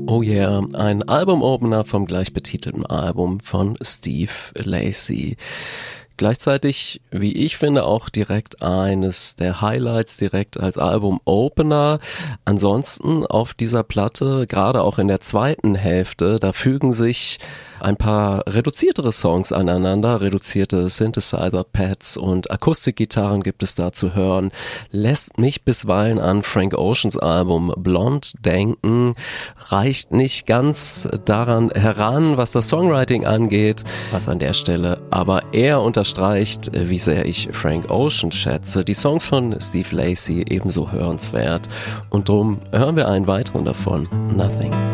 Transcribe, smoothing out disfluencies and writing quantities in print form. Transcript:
Oh yeah, ein Albumopener vom gleichbetitelten Album von Steve Lacy. Gleichzeitig, wie ich finde, auch direkt eines der Highlights direkt als Album-Opener. Ansonsten auf dieser Platte, gerade auch in der zweiten Hälfte, da fügen sich ein paar reduziertere Songs aneinander, reduzierte Synthesizer-Pads und Akustikgitarren gibt es da zu hören. Lässt mich bisweilen an Frank Oceans Album Blonde denken, reicht nicht ganz daran heran, was das Songwriting angeht, was an der Stelle aber eher unterstreicht, wie sehr ich Frank Ocean schätze. Die Songs von Steve Lacy ebenso hörenswert und drum hören wir einen weiteren davon, Nothing.